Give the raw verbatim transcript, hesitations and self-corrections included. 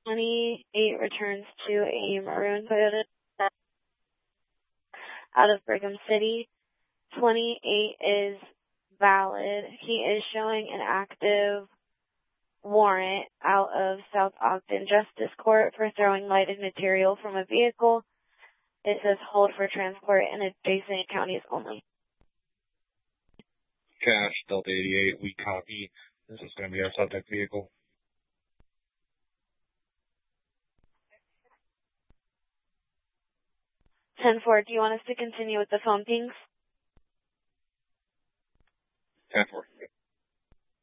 twenty-eight returns to a maroon Toyota out of Brigham City. twenty-eight is valid. He is showing an active warrant out of South Ogden Justice Court for throwing lighted material from a vehicle. It says hold for transport in adjacent counties only. Cash, Delta eighty-eight, we copy. This is going to be our subject vehicle. ten four, do you want us to continue with the phone pings? ten four.